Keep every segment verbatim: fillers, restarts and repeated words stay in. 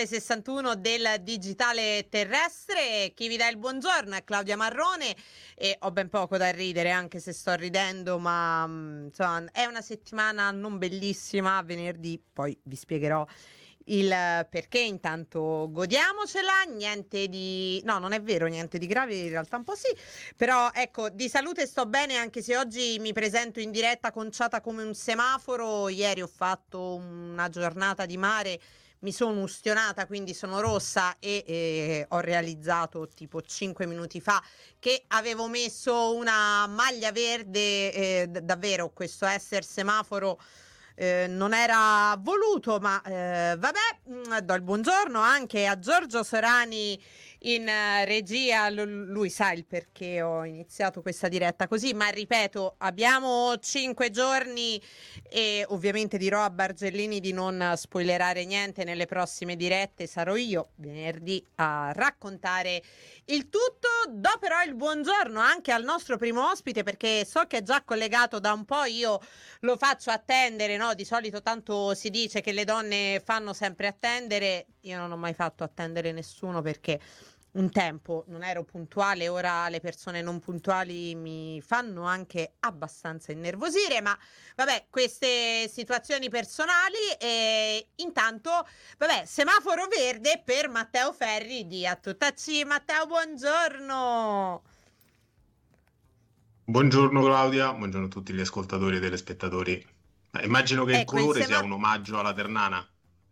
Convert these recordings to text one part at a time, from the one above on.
Canale sessantuno del Digitale Terrestre. Chi vi dà il buongiorno è Claudia Marrone e ho ben poco da ridere, anche se sto ridendo, ma insomma è una settimana non bellissima. Venerdì poi vi spiegherò il perché. Intanto godiamocela, niente di no, non è vero, niente di grave, in realtà un po' sì, però ecco, di salute sto bene, anche se oggi mi presento in diretta conciata come un semaforo. Ieri ho fatto una giornata di mare, mi sono ustionata, quindi sono rossa e eh, ho realizzato tipo cinque minuti fa che avevo messo una maglia verde. Eh, d- davvero questo essere semaforo Eh, non era voluto, ma eh, vabbè. Do il buongiorno anche a Giorgio Sorani in uh, regia. L- lui sa il perché ho iniziato questa diretta così, ma ripeto, abbiamo cinque giorni e ovviamente dirò a Bargellini di non spoilerare niente. Nelle prossime dirette sarò io venerdì a raccontare il tutto. Do però il buongiorno anche al nostro primo ospite, perché so che è già collegato da un po', io lo faccio attendere, no? Di solito tanto si dice che le donne fanno sempre attendere, io non ho mai fatto attendere nessuno perché un tempo non ero puntuale, ora le persone non puntuali mi fanno anche abbastanza innervosire, ma vabbè, queste situazioni personali. E intanto, vabbè, semaforo verde per Matteo Ferri di A Tutta C. Matteo, buongiorno. Buongiorno Claudia, buongiorno a tutti gli ascoltatori e telespettatori. Eh, immagino che il Ecco, il colore sia sema... un omaggio alla Ternana.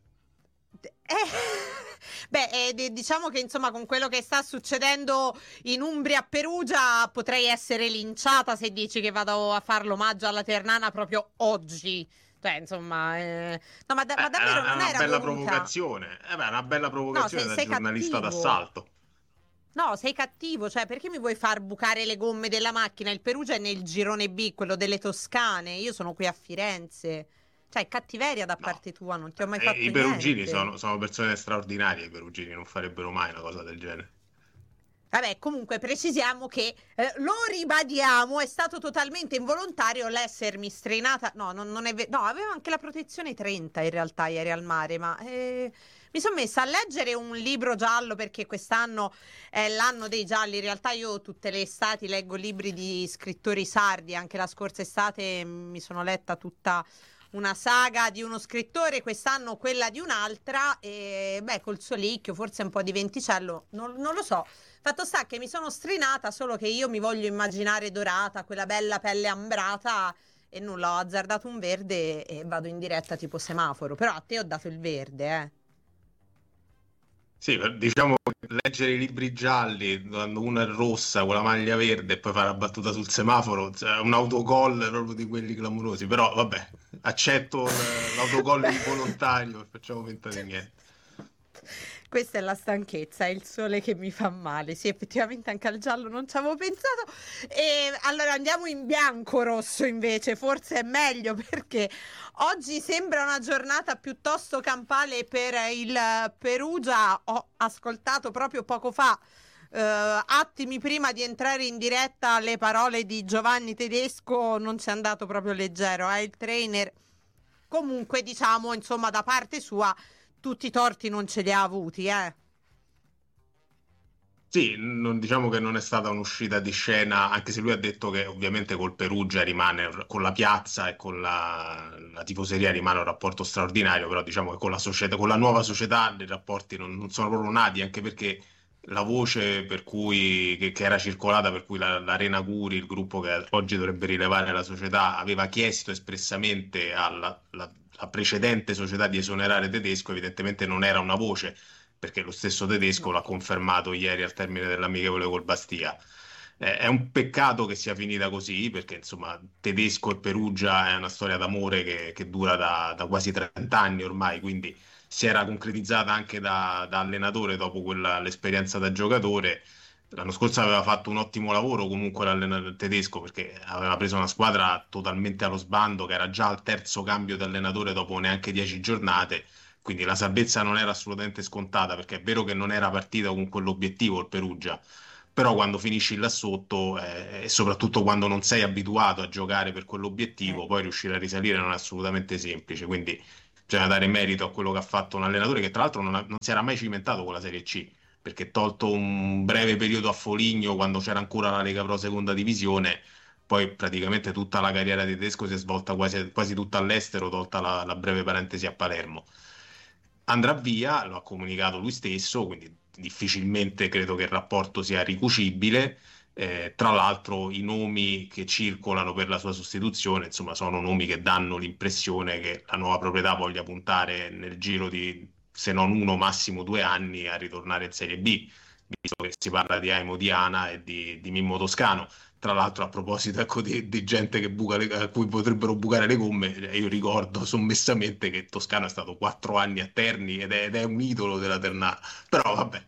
Eh, beh, eh, d- diciamo che insomma con quello che sta succedendo in Umbria a Perugia potrei essere linciata se dici che vado a fare l'omaggio alla Ternana proprio oggi. Cioè, insomma, eh, no, ma, da- Eh, ma è una, davvero è non una era bella voluta. provocazione. Eh beh, è una bella No, provocazione sei, da sei giornalista cattivo. d'assalto. No, sei cattivo, cioè perché mi vuoi far bucare le gomme della macchina? Il Perugia è nel girone B, quello delle Toscane. Io sono qui a Firenze. Cioè, cattiveria da No, parte tua, non ti ho mai Eh, fatto i perugini niente. sono, sono persone straordinarie, i perugini non farebbero mai una cosa del genere. Vabbè, comunque precisiamo che eh, lo ribadiamo, è stato totalmente involontario l'essermi strenata. No, non, non è vero. No, avevo anche la protezione trenta in realtà ieri al mare, ma eh, mi sono messa a leggere un libro giallo perché quest'anno è l'anno dei gialli. In realtà io tutte le estati leggo libri di scrittori sardi, anche la scorsa estate mi sono letta tutta una saga di uno scrittore, quest'anno quella di un'altra, e beh, col solicchio, forse un po' di venticello, non, non lo so. Fatto sta che mi sono strinata, solo che io mi voglio immaginare dorata, quella bella pelle ambrata, e nulla, ho azzardato un verde e vado in diretta tipo semaforo. Però a te ho dato il verde, eh. Sì, eh, diciamo che leggere i libri gialli quando uno è rossa con la maglia verde e poi fare la battuta sul semaforo, cioè, un autogol proprio di quelli clamorosi. Però vabbè, accetto l- l'autogol involontario e facciamo finta di niente. Questa è la stanchezza, è il sole che mi fa male. Sì, effettivamente anche al giallo non ci avevo pensato. E allora andiamo in bianco rosso invece, forse è meglio perché oggi sembra una giornata piuttosto campale per il Perugia. Ho ascoltato proprio poco fa, eh, attimi prima di entrare in diretta, le parole di Giovanni Tedesco. Non ci è andato proprio leggero, eh, il trainer. Comunque, diciamo, insomma, da parte sua tutti i torti non ce li ha avuti, eh. Sì, non, diciamo che non è stata un'uscita di scena, anche se lui ha detto che ovviamente col Perugia rimane, con la piazza e con la, la tifoseria rimane un rapporto straordinario, però diciamo che con la società, con la nuova società i rapporti non, non sono proprio nati, anche perché la voce per cui, che, che era circolata, per cui la- l'Arena Curi, il gruppo che oggi dovrebbe rilevare la società, aveva chiesto espressamente alla la- la precedente società di esonerare Tedesco, evidentemente non era una voce perché lo stesso tedesco No. l'ha confermato ieri al termine dell'amichevole col Bastia. Eh, è un peccato che sia finita così, perché insomma tedesco e Perugia è una storia d'amore che, che dura da, da quasi trenta anni ormai, quindi si era concretizzata anche da, da allenatore dopo quella, l'esperienza da giocatore. L'anno scorso aveva fatto un ottimo lavoro comunque l'allenatore tedesco perché aveva preso una squadra totalmente allo sbando che era già al terzo cambio di allenatore dopo neanche dieci giornate, quindi la salvezza non era assolutamente scontata perché è vero che non era partita con quell'obiettivo il Perugia, però quando finisci là sotto eh, e soprattutto quando non sei abituato a giocare per Eh. quell'obiettivo, poi riuscire a risalire non è assolutamente semplice, quindi bisogna dare merito a quello che ha fatto un allenatore che tra l'altro non, ha- non si era mai cimentato con la Serie C, perché tolto un breve periodo a Foligno quando c'era ancora la Lega Pro Seconda Divisione, poi praticamente tutta la carriera di tedesco si è svolta quasi, quasi tutta all'estero, tolta la, la breve parentesi a Palermo. Andrà via, lo ha comunicato lui stesso, quindi difficilmente credo che il rapporto sia ricucibile. Eh, tra l'altro i nomi che circolano per la sua sostituzione, insomma, sono nomi che danno l'impressione che la nuova proprietà voglia puntare nel giro di, se non uno, massimo due anni a ritornare in Serie B, visto che si parla di Aimo Diana e di, di Mimmo Toscano. Tra l'altro, a proposito, ecco, di, di gente che buca le- a cui potrebbero bucare le gomme, eh, io ricordo sommessamente che Toscano è stato quattro anni a Terni ed è, ed è un idolo della Ternana. Però vabbè.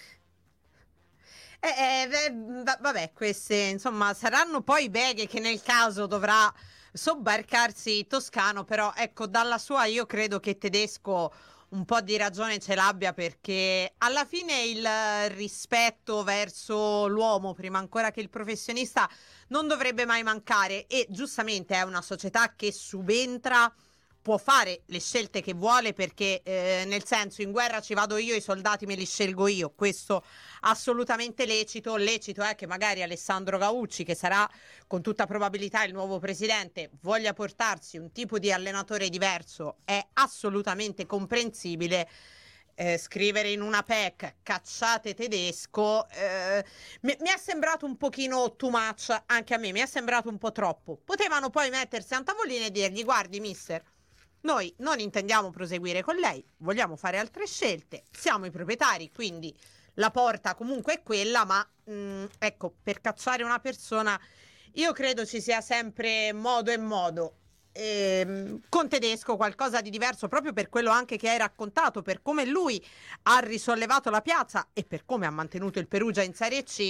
Eh, eh, beh, va- vabbè, queste insomma saranno poi beghe che nel caso dovrà sobbarcarsi Toscano, però ecco, dalla sua io credo che Tedesco un po' di ragione ce l'abbia, perché alla fine il rispetto verso l'uomo, prima ancora che il professionista, non dovrebbe mai mancare, e giustamente è una società che subentra, può fare le scelte che vuole, perché eh, nel senso, in guerra ci vado io, i soldati me li scelgo io, questo assolutamente lecito. Lecito è che magari Alessandro Gaucci, che sarà con tutta probabilità il nuovo presidente, voglia portarsi un tipo di allenatore diverso, è assolutamente comprensibile. Eh, scrivere in una P E C cacciate Tedesco, eh, mi, mi è sembrato un pochino too much, anche a me mi è sembrato un po' troppo. Potevano poi mettersi a un tavolino e dirgli: guardi mister, noi non intendiamo proseguire con lei, vogliamo fare altre scelte, siamo i proprietari, quindi la porta comunque è quella, ma mh, ecco, per cacciare una persona io credo ci sia sempre modo e modo. Ehm, con Tedesco qualcosa di diverso, proprio per quello anche che hai raccontato, per come lui ha risollevato la piazza e per come ha mantenuto il Perugia in Serie C.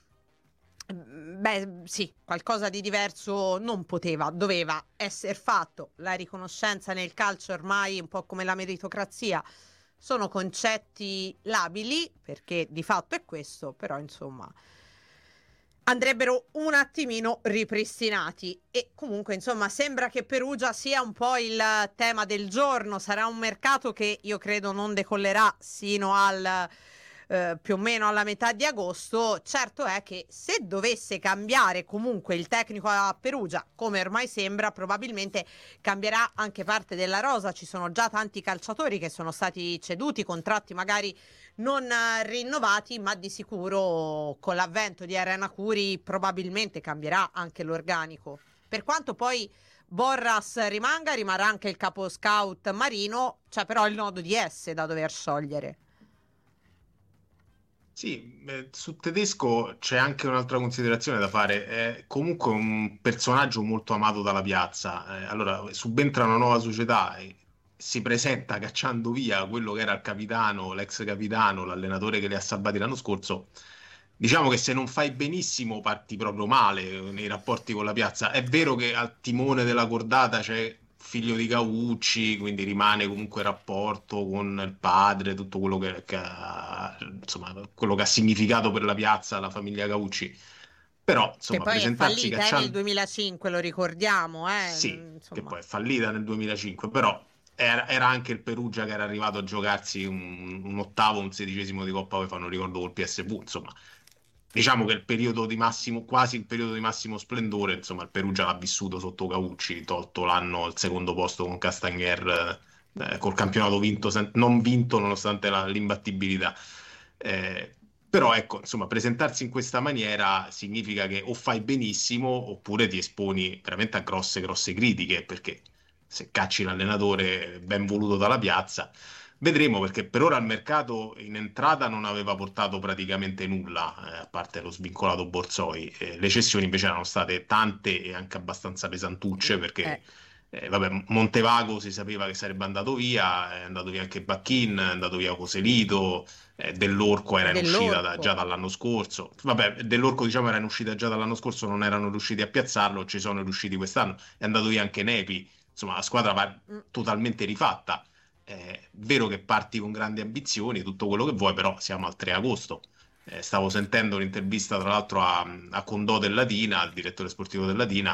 Beh, sì, qualcosa di diverso non poteva, doveva essere fatto. La riconoscenza nel calcio ormai, un po' come la meritocrazia, sono concetti labili, perché di fatto è questo, però insomma andrebbero un attimino ripristinati. E comunque insomma sembra che Perugia sia un po' il tema del giorno. Sarà un mercato che io credo non decollerà sino al eh, più o meno alla metà di agosto. Certo è che se dovesse cambiare comunque il tecnico a Perugia, come ormai sembra, probabilmente cambierà anche parte della rosa. Ci sono già tanti calciatori che sono stati ceduti, contratti magari non eh, rinnovati, ma di sicuro con l'avvento di Arena Curi probabilmente cambierà anche l'organico. Per quanto poi Borras rimanga, rimarrà anche il capo scout Marino, c'è però il nodo di S da dover sciogliere. Sì, eh, su Tedesco c'è anche un'altra considerazione da fare. È comunque un personaggio molto amato dalla piazza. Eh, allora, subentra una nuova società e si presenta cacciando via quello che era il capitano, l'ex capitano, l'allenatore che li ha salvati l'anno scorso. Diciamo che se non fai benissimo parti proprio male eh, nei rapporti con la piazza. È vero che al timone della cordata c'è figlio di Caucci, quindi rimane comunque il rapporto con il padre, tutto quello che, che ha, insomma, quello che ha significato per la piazza la famiglia Caucci. Però, Che insomma, poi è presentarsi fallita eh, nel cacciando... duemilacinque, lo ricordiamo, eh, Sì, che insomma. poi è fallita nel duemilacinque, però era, era anche il Perugia che era arrivato a giocarsi un, un ottavo, un sedicesimo di Coppa UEFA, non ricordo, col P S V, insomma. Diciamo che il periodo di massimo, quasi il periodo di massimo splendore, insomma, il Perugia l'ha vissuto sotto Caucci, tolto l'anno al secondo posto con Castagnier, eh, col campionato vinto, sen- non vinto nonostante la- l'imbattibilità. Eh, Però ecco, insomma, presentarsi in questa maniera significa che o fai benissimo oppure ti esponi veramente a grosse, grosse critiche, perché se cacci l'allenatore ben voluto dalla piazza, vedremo, perché per ora il mercato in entrata non aveva portato praticamente nulla, eh, a parte lo svincolato Borzoi. Eh, le cessioni invece erano state tante e anche abbastanza pesantucce, Eh, perché eh, vabbè, Montevago si sapeva che sarebbe andato via, è andato via anche Bacchin, è andato via Coselito, eh, Dell'Orco era in uscita da- già dell'orco. dall'anno scorso. Vabbè, Dell'Orco diciamo era in uscita già dall'anno scorso, non erano riusciti a piazzarlo, ci sono riusciti quest'anno. È andato via anche Nepi, insomma la squadra va Mm. totalmente rifatta. È vero che parti con grandi ambizioni, tutto quello che vuoi, però siamo al tre agosto. Eh, stavo sentendo un'intervista tra l'altro a, a Condò del Latina, al direttore sportivo del Latina,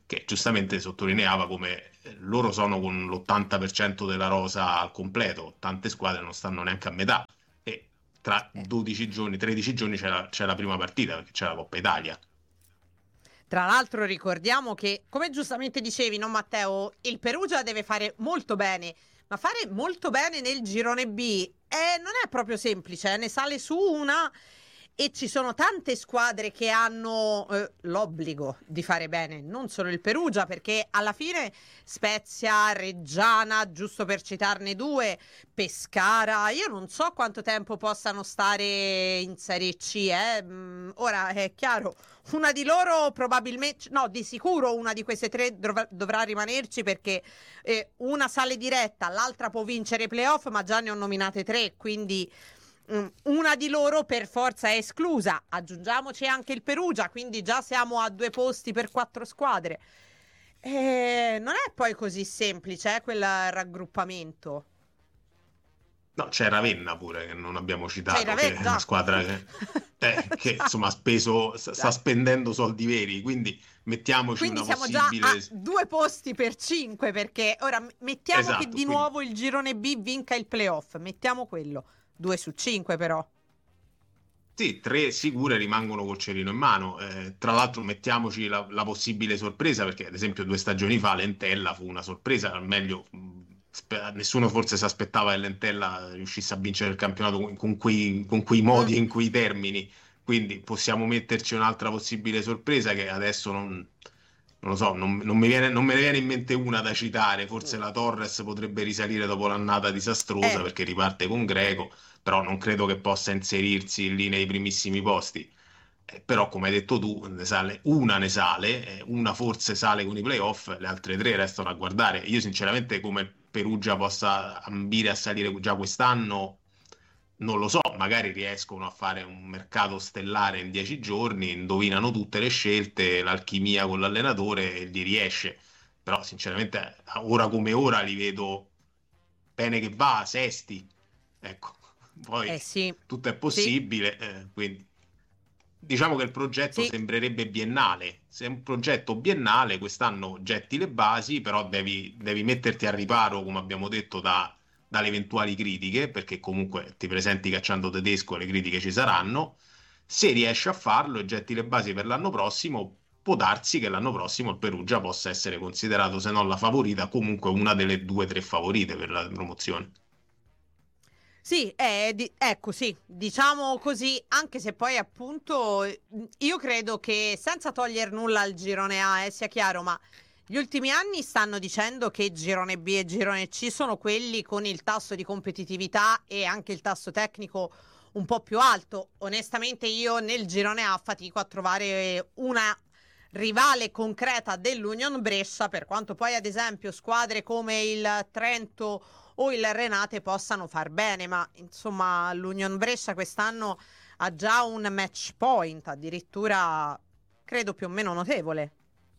che giustamente sottolineava come loro sono con l'ottanta per cento della rosa al completo, tante squadre non stanno neanche a metà, e tra Eh. dodici giorni, tredici giorni c'è la, c'è la prima partita, perché c'è la Coppa Italia. Tra l'altro ricordiamo che, come giustamente dicevi, no Matteo, il Perugia deve fare molto bene, ma fare molto bene nel girone B eh, non è proprio semplice, eh, ne sale su una e ci sono tante squadre che hanno eh, l'obbligo di fare bene, non solo il Perugia, perché alla fine Spezia, Reggiana, giusto per citarne due, Pescara, io non so quanto tempo possano stare in Serie C, eh. Mm, ora è chiaro, una di loro probabilmente, no, di sicuro una di queste tre dov- dovrà rimanerci perché eh, una sale diretta, l'altra può vincere i playoff, ma già ne ho nominate tre, quindi mm, una di loro per forza è esclusa. Aggiungiamoci anche il Perugia, quindi già siamo a due posti per quattro squadre. Eh, non è poi così semplice, eh, quel raggruppamento. No, c'è Ravenna pure, che non abbiamo Cioè, citato, che Ravenna, è una già. squadra che, eh, che, insomma ha Esatto. speso, sta sta Dai. spendendo soldi veri, quindi mettiamoci Quindi una siamo già a possibile... due posti per cinque, perché ora m- mettiamo che Esatto, di quindi nuovo il girone B vinca il playoff, mettiamo quello, due su cinque però. sì, tre sicure rimangono col cerino in mano. Eh, tra l'altro mettiamoci la, la possibile sorpresa, perché ad esempio due stagioni fa Lentella fu una sorpresa, al meglio mh, spe- nessuno forse si aspettava che Lentella riuscisse a vincere il campionato con, con quei, con quei Mm, modi e in quei termini, quindi possiamo metterci un'altra possibile sorpresa che adesso non, non lo so, non, non mi viene, non me ne viene in mente una da citare, forse mm. la Torres potrebbe risalire dopo l'annata disastrosa Eh, perché riparte con Greco, però non credo che possa inserirsi lì nei primissimi posti. Eh, però, come hai detto tu, ne sale, una ne sale, eh, una forse sale con i playoff, le altre tre restano a guardare. Io, sinceramente, come il Perugia possa ambire a salire già quest'anno, non lo so. Magari riescono a fare un mercato stellare in dieci giorni, indovinano tutte le scelte, l'alchimia con l'allenatore e gli riesce. Però, sinceramente, ora come ora li vedo bene che va, sesti. Ecco, poi eh sì, tutto è sì, possibile, eh, quindi diciamo che il progetto sì. sembrerebbe biennale. Se è un progetto biennale, quest'anno getti le basi, però devi, devi metterti a riparo, come abbiamo detto, da- dalle eventuali critiche, perché comunque ti presenti cacciando tedesco e le critiche ci saranno. Se riesci a farlo e getti le basi per l'anno prossimo, può darsi che l'anno prossimo il Perugia possa essere considerato, se non la favorita, comunque una delle due o tre favorite per la promozione. Sì, eh, di- ecco, sì, diciamo così, anche se poi appunto eh, io credo che senza togliere nulla al girone A, eh, sia chiaro, ma gli ultimi anni stanno dicendo che girone B e girone C sono quelli con il tasso di competitività e anche il tasso tecnico un po' più alto. Onestamente io nel girone A fatico a trovare una rivale concreta dell'Union Brescia, per quanto poi ad esempio squadre come il Trento o il Renate possano far bene, ma insomma l'Union Brescia quest'anno ha già un match point, addirittura credo più o meno notevole.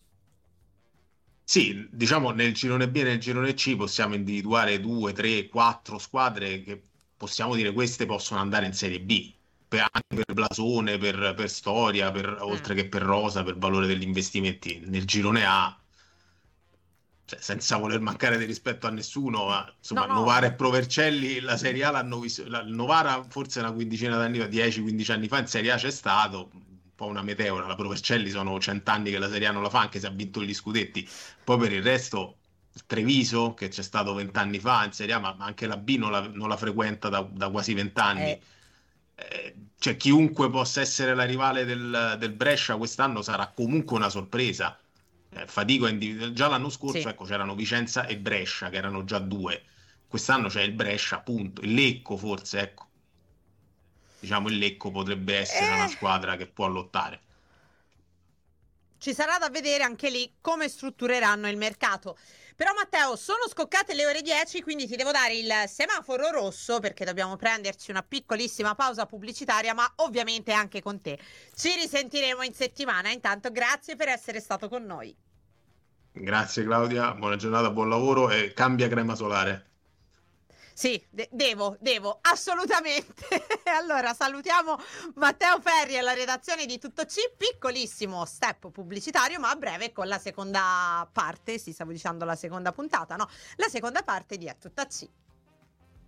Sì, diciamo nel girone B e nel girone C possiamo individuare due, tre, quattro squadre che possiamo dire queste possono andare in Serie B, per- anche per blasone, per, per storia, per- Mm. oltre che per rosa, per valore degli investimenti. Nel girone A, cioè, senza voler mancare di rispetto a nessuno, ma No, insomma no, Novara e Provercelli, la Serie A l'hanno visto, la- Novara forse una quindicina d'anni fa, dieci quindici anni fa in Serie A c'è stato, un po' una meteora, la Provercelli sono cent'anni che la Serie A non la fa, anche se ha vinto gli scudetti. Poi per il resto, il Treviso, che c'è stato vent'anni fa in Serie A, ma, ma anche la B non la, non la frequenta da, da quasi eh, vent'anni. Eh, cioè, chiunque possa essere la rivale del, del Brescia quest'anno sarà comunque una sorpresa. Eh, fatico a individuare. Già l'anno scorso, sì. ecco, c'erano Vicenza e Brescia, che erano già due. Quest'anno c'è il Brescia, appunto. Il Lecco, forse, ecco. Diciamo, il Lecco potrebbe essere una Eh, squadra che può lottare. Ci sarà da vedere anche lì come struttureranno il mercato. Però Matteo, sono scoccate le ore dieci, quindi ti devo dare il semaforo rosso perché dobbiamo prenderci una piccolissima pausa pubblicitaria, ma ovviamente anche con te. Ci risentiremo in settimana. Intanto grazie per essere stato con noi. Grazie Claudia, buona giornata, buon lavoro e cambia crema solare. Sì, de- devo, devo, assolutamente. Allora, salutiamo Matteo Ferri e la redazione di Tutto C, piccolissimo step pubblicitario, ma a breve con la seconda parte, si stavo dicendo la seconda puntata, no? La seconda parte di È Tutta C.